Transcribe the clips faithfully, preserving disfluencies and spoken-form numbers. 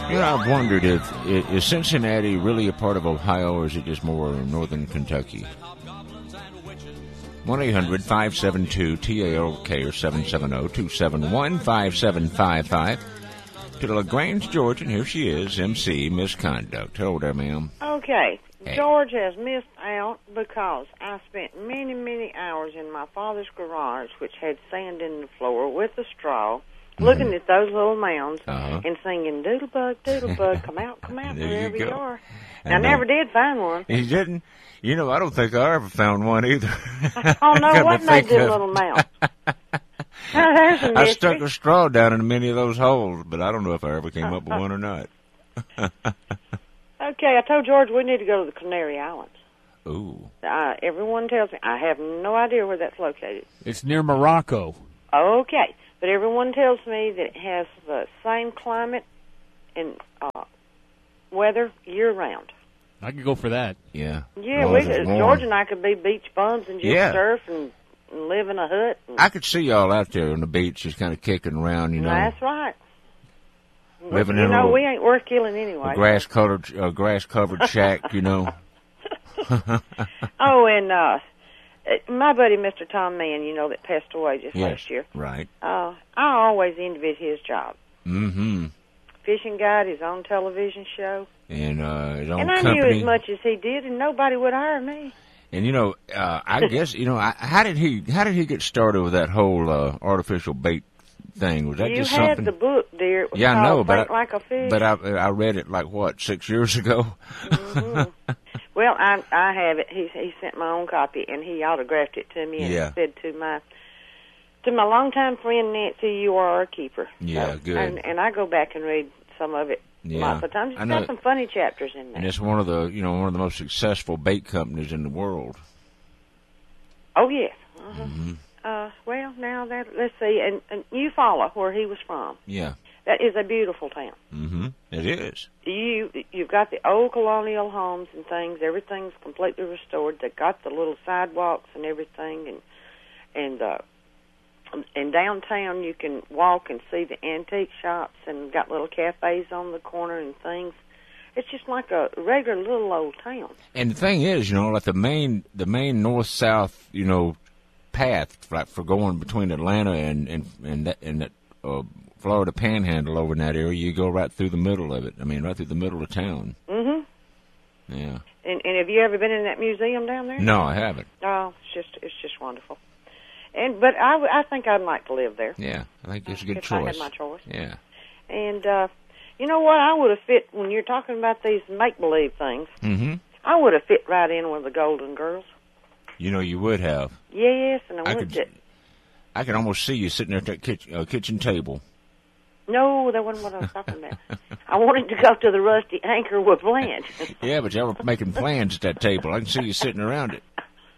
You know, I've wondered if is Cincinnati really a part of Ohio, or is it just more northern Kentucky? one eight hundred five seven two T A L K or seven seven zero two seven one five seven five five. To the LaGrange, Georgia, and here she is, M C Misconduct. Hello there, ma'am. Okay. Hey. George has missed out because I spent many, many hours in my father's garage, which had sand in the floor, with a straw, mm-hmm. looking at those little mounds uh-huh. and singing, "Doodlebug, doodlebug, come out, come out, wherever you, you are." And I never did find one. You didn't? You know, I don't think I ever found one either. Oh, no, what made this little mount? Oh, there's a mystery. I stuck a straw down in many of those holes, but I don't know if I ever came up with one or not. Okay, I told George we need to go to the Canary Islands. Ooh. Uh, everyone tells me, I have no idea where that's located. It's near Morocco. Okay, but everyone tells me that it has the same climate and uh, weather year-round. I could go for that. Yeah. Yeah, we could, George and I could be beach bums and just yeah. surf and, and live in a hut. And, I could see y'all out there on the beach just kind of kicking around, you know. That's right. Living you in know, a, we ain't worth killing anyway. A grass-covered, uh, grass-covered shack, you know. Oh, and uh, my buddy, Mister Tom Mann, you know, that passed away just yes, last year. Right. Uh, I always envied his job. Mm-hmm. Fishing guide, his own television show. And uh, his own and I company. knew as much as he did, and nobody would hire me. And you know, uh, I guess you know, I, how did he how did he get started with that whole uh, artificial bait thing? Was that you just had something? the book, dear. It was yeah, I know, called but Bait I, Like a Fish. but I I read it like what six years ago. Mm-hmm. Well, I I have it. He he sent my own copy, and he autographed it to me, and yeah. said to my to my longtime friend Nancy, "You are our keeper." Yeah, so, good. And, and I go back and read some of it. Yeah, lots of times. It's I know. got some funny chapters in there. And it's one of the you know one of the most successful bait companies in the world. Oh yes. Uh-huh. Mm-hmm. Uh, well, now that let's see, and, and Eufaula, where he was from. Yeah. That is a beautiful town. Mm-hmm. It is. You you've got the old colonial homes and things. Everything's completely restored. They got the little sidewalks and everything, and and uh, and downtown you can walk and see the antique shops and got little cafes on the corner and things. It's just like a regular little old town. And the thing is, you know, like the main the main north south, you know, path like for going between Atlanta and and and that, and that uh, Florida Panhandle over in that area, you go right through the middle of it. I mean, right through the middle of town. Mhm. Yeah. And and have you ever been in that museum down there? No, I haven't. Oh, it's just it's just wonderful. And but I, I think I'd like to live there. Yeah, I think it's a good if choice. I had my choice. Yeah. And uh, you know what? I would have fit when you're talking about these make believe things. Mm-hmm. I would have fit right in with the Golden Girls. You know, you would have. Yes, and I, I would. could. I can almost see you sitting there at that kitchen, uh, kitchen table. No, that wasn't what I was talking about. I wanted to go to the Rusty Anchor with Blanche. Yeah, but y'all were making plans at that table. I can see you sitting around it.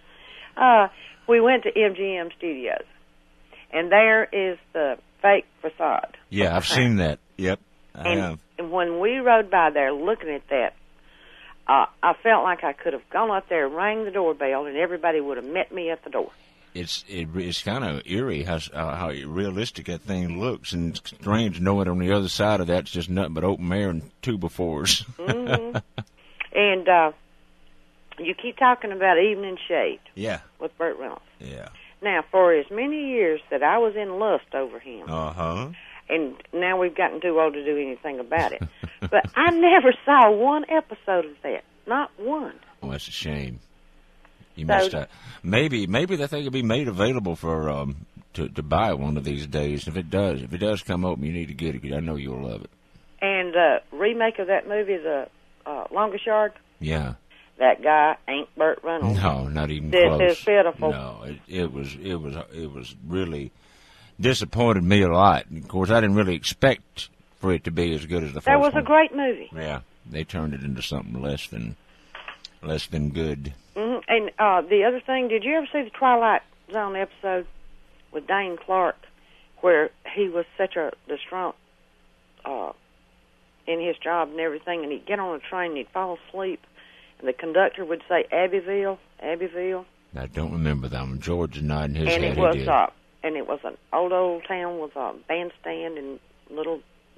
Uh, we went to M G M Studios, and there is the fake facade. Yeah, I've seen that. Yep, I and, have. And when we rode by there looking at that, uh, I felt like I could have gone up there, rang the doorbell, and everybody would have met me at the door. It's it, it's kind of eerie how uh, how realistic that thing looks, and it's strange knowing on the other side of that it's just nothing but open air and two befores. Mm-hmm. And uh, you keep talking about Evening Shade. Yeah. With Burt Reynolds. Yeah. Now, for as many years that I was in lust over him, uh huh, and now we've gotten too old to do anything about it, but I never saw one episode of that, not one. Oh, that's a shame. You So- missed out. Maybe, maybe that thing could be made available for um to to buy one of these days. If it does, if it does come open, you need to get it. 'Cause I know you'll love it. And uh, remake of that movie, The uh, Longest Yard. Yeah. That guy ain't Burt Reynolds. No, not even This close. is pitiful. No, it, it was it was it was really disappointed me a lot. Of course, I didn't really expect for it to be as good as the first That was one. a great movie. Yeah, they turned it into something less than less than good. Mm-hmm. And uh, the other thing, did you ever see the Twilight Zone episode with Dane Clark, where he was such a distraught uh, in his job and everything, and he'd get on a train and he'd fall asleep, and the conductor would say Abbeville, Abbeville. I don't remember that one. George is nodding his and head. it was he did. uh, and it was an old old town with a bandstand and little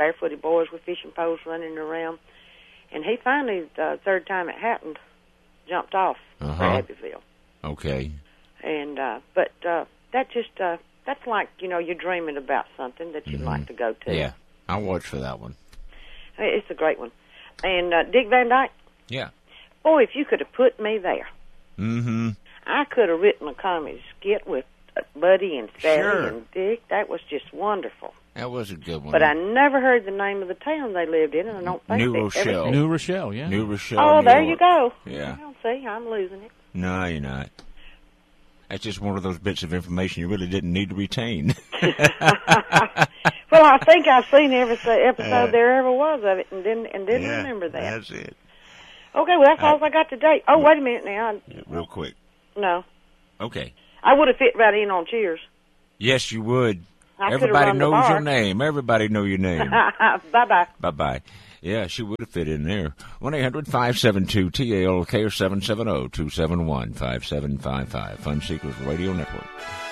barefooted boys with fishing poles running around. And he finally, the third time it happened, jumped off Uh-huh. for Abbeville. Okay. And uh, but uh, that just uh, that's like, you know, you're dreaming about something that you'd Mhm. like to go to. Yeah, I'll watch for that one. It's a great one. And uh, Dick Van Dyke, Yeah. boy, if you could have put me there, Mm-hmm. I could have written a comedy skit with uh, Buddy and Sally Sure. and Dick. That was just wonderful. That was a good one. But I never heard the name of the town they lived in, and I don't think New they Rochelle. ever New Rochelle, yeah. New Rochelle. Oh, New there York. you go. Yeah. Well, see, I'm losing it. No, you're not. That's just one of those bits of information you really didn't need to retain. Well, I think I've seen every s- episode Uh, there ever was of it, and didn't and didn't Yeah, remember that. That's it. Okay, well, that's I- all I got today. Oh, wait a minute now. I, Real quick. no, Okay. I would have fit right in on Cheers. Yes, you would. I coulda Everybody run the knows bar. your name. Everybody know your name. Bye bye. Bye-bye. Yeah, she would have fit in there. one eight hundred five seven two T A L K or seven seven zero two seven one five seven five five. Fun Seekers Radio Network.